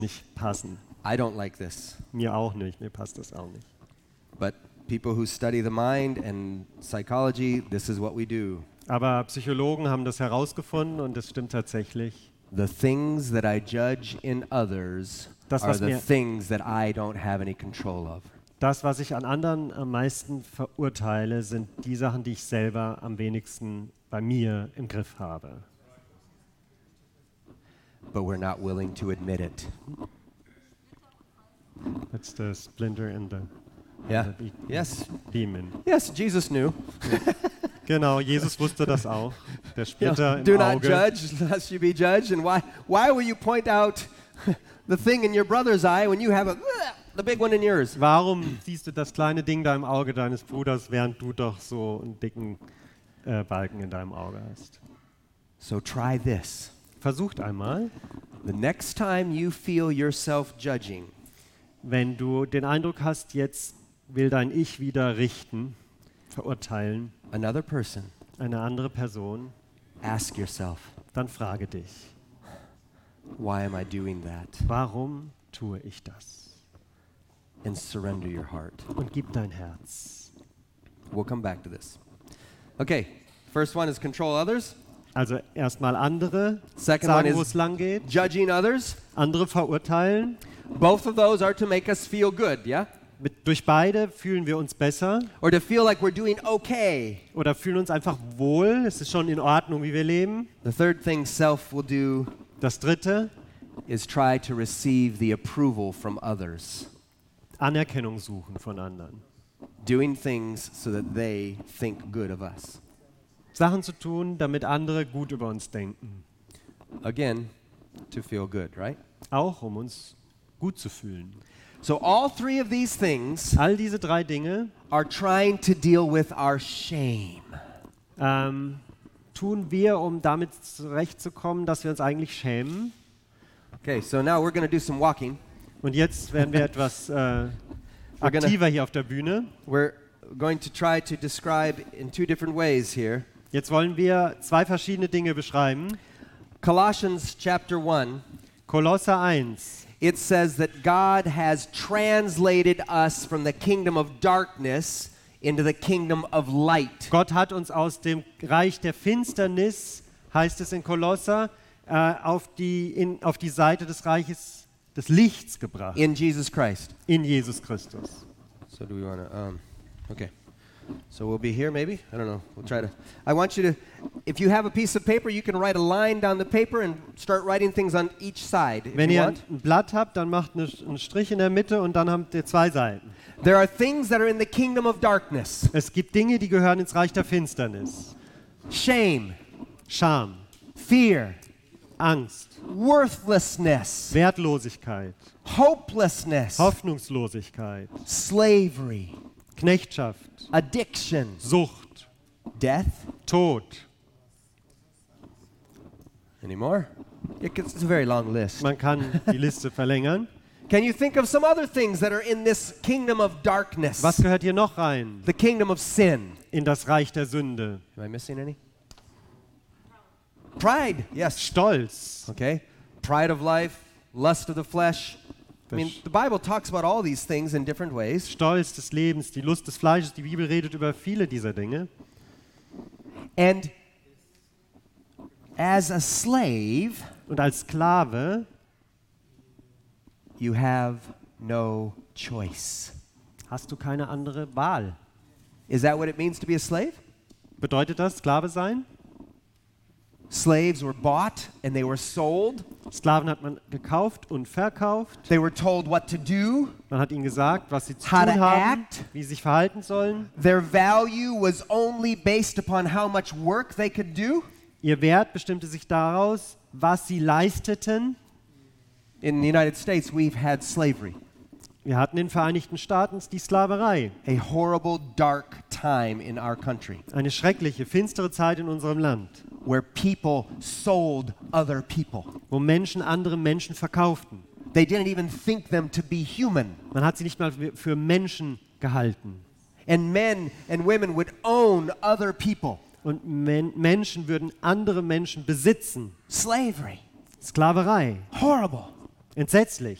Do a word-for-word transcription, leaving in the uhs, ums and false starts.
nicht passen. I don't like this. Mir auch nicht, mir passt das auch nicht. But people who study the mind and psychology, this is what we do. Aber Psychologen haben das herausgefunden und es stimmt tatsächlich. The things that I judge in others Das, are was the mir- things that I don't have any control of. Das, was ich an anderen am meisten verurteile, sind die Sachen, die ich selber am wenigsten bei mir im Griff habe. But we're not willing to admit it. That's the splinter in the, Yeah. the Yes. demon. Yes, Jesus knew. Genau, Jesus wusste das auch. Der You know, Splitter do im not Auge. judge, lest you be judged. And why, why will you point out the thing in your brother's eye when you have a, the big one in yours? Warum siehst du das kleine Ding da im Auge deines Bruders, während du doch so einen dicken äh, Balken in deinem Auge hast? So try this. Versucht einmal, The next time you feel yourself judging, wenn du den Eindruck hast, jetzt will dein Ich wieder richten, verurteilen, another person, eine andere Person, ask yourself, dann frage dich, why am I doing that? warum tue ich das? And surrender your heart. Und gib dein Herz. We'll come back to this. Okay, first one is control others. Also erstmal andere Second one sagen, wo is es lang geht, judging others. andere verurteilen. Both of those are to make us feel good, yeah? Mit, durch beide fühlen wir uns besser Or to feel like we're doing okay. oder fühlen uns einfach wohl. Es ist schon in Ordnung, wie wir leben. The third thing self will do Das dritte, is try to receive the approval from others. Anerkennung suchen von anderen. Doing things so that they think good of us. Sachen zu tun, damit andere gut über uns denken. Again, to feel good, right? Auch um uns gut zu fühlen. So all three of these things All diese drei Dinge are trying to deal with our shame. ähm, tun wir, um damit zurechtzukommen, dass wir uns eigentlich schämen. Okay, so now we're going to do some walking. Und jetzt werden wir etwas äh, gonna- aktiver hier auf der Bühne. We're going to try to describe in two different ways here. Jetzt wollen wir zwei verschiedene Dinge beschreiben. Colossians chapter one, Kolosser eins. it says that God has translated us from the kingdom of darkness into the kingdom of light. Gott hat uns aus dem Reich der Finsternis, heißt es in Kolosser, äh, auf, die, in, auf die Seite des Reiches des Lichts gebracht. In Jesus Christ. In Jesus Christus. So do we want to, um, okay. So we'll be here maybe? I don't know. We'll try to. I want you to, if you have a piece of paper, you can write a line down the paper and start writing things on each side if Wenn you ihr want. ein Blatt habt, dann macht eine, einen Strich in der Mitte und dann habt ihr zwei Seiten. There are things that are in the kingdom of darkness. Es gibt Dinge, die gehören ins Reich der Finsternis. Shame, Scham, fear, Angst, worthlessness, Wertlosigkeit, hopelessness, Hoffnungslosigkeit, slavery, Knechtschaft, addiction, Sucht, death. Tod. Any more? It gets- It's a very long list. Man kann die Liste verlängern. Can you think of some other things that are in this kingdom of darkness? Was gehört hier noch rein? The kingdom of sin. In das Reich der Sünde. Am I missing any? Pride, yes. Stolz. Okay. Pride of life, lust of the flesh. I mean, the Bible talks about all these things in different ways. Stolz des Lebens, die Lust des Fleisches. Die Bibel redet über viele dieser Dinge. And as a slave, Und als Sklave you have no choice. hast du keine andere Wahl. Is that what it means to be a slave? Bedeutet das Sklave sein? Slaves were bought and they were sold. Sklaven hat man gekauft und verkauft. They were told what to do. Man hat ihnen gesagt, was sie zu How tun to haben, act. wie sie sich verhalten sollen. Their value was only based upon how much work they could do. Ihr Wert bestimmte sich daraus, was sie leisteten. In the United States, we've had slavery. Wir hatten in den Vereinigten Staaten die Sklaverei. A horrible, dark time in our country Eine schreckliche, finstere Zeit in unserem Land, where people sold other people. wo Menschen andere Menschen verkauften. They didn't even think them to be human. Man hat sie nicht mal für- für Menschen gehalten. And men and women would own other people. Und Men- Menschen würden andere Menschen besitzen. Slavery. Sklaverei. Horrible. Entsetzlich.